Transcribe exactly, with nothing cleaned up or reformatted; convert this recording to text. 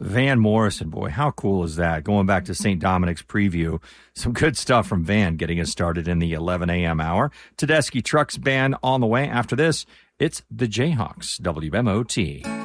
Van Morrison, boy, how cool is that? Going back to Saint Dominic's preview, some good stuff from Van getting us started in the eleven a.m. hour. Tedeschi Trucks Band on the way. After this, it's the Jayhawks, W M O T.